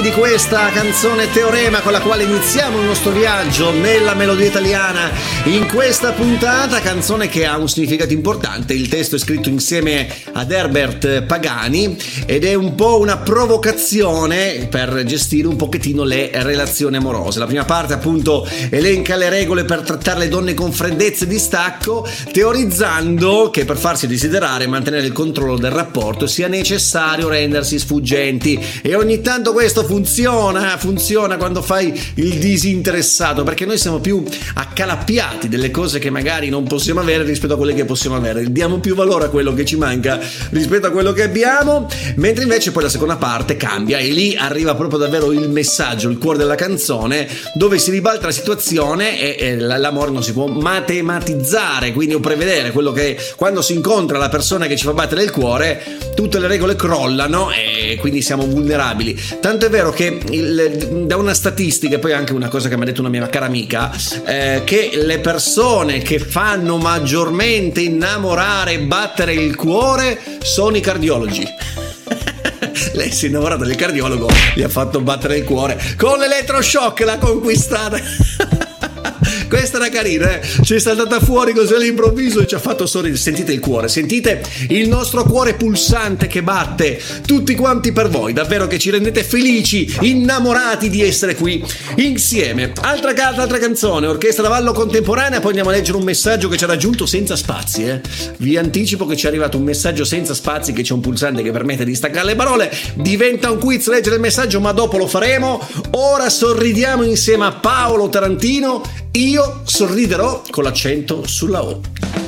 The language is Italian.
Di questa canzone Teorema con la quale iniziamo il nostro viaggio nella melodia italiana in questa puntata, canzone che ha un significato importante. Il testo è scritto insieme ad Herbert Pagani ed è un po' una provocazione per gestire un pochettino le relazioni amorose. La prima parte appunto elenca le regole per trattare le donne con freddezza e distacco, teorizzando che per farsi desiderare e mantenere il controllo del rapporto sia necessario rendersi sfuggenti, e ogni tanto questo funziona quando fai il disinteressato, perché noi siamo più accalappiati delle cose che magari non possiamo avere rispetto a quelle che possiamo avere, diamo più valore a quello che ci manca rispetto a quello che abbiamo, mentre invece poi la seconda parte cambia e lì arriva proprio davvero il messaggio, il cuore della canzone, dove si ribalta la situazione e l'amore non si può matematizzare, quindi o prevedere quello che quando si incontra la persona che ci fa battere il cuore tutte le regole crollano e quindi siamo vulnerabili. Tanto è vero che da una statistica, e poi anche una cosa che mi ha detto una mia cara amica, che le persone che fanno maggiormente innamorare e battere il cuore sono i cardiologi. Lei si è innamorata del cardiologo, gli ha fatto battere il cuore con l'elettroshock, l'ha conquistata. Questa era carina, ci è saltata fuori così all'improvviso e ci ha fatto sorridere. Sentite il cuore, sentite il nostro cuore pulsante che batte tutti quanti per voi, davvero che ci rendete felici, innamorati di essere qui insieme. Altra canzone, orchestra da ballo contemporanea. Poi andiamo a leggere un messaggio che ci ha raggiunto senza spazi, Vi anticipo che ci è arrivato un messaggio senza spazi, che c'è un pulsante che permette di staccare le parole. Diventa un quiz leggere il messaggio, ma dopo lo faremo. Ora sorridiamo insieme a Paolo Tarantino. Io sorriderò con l'accento sulla O.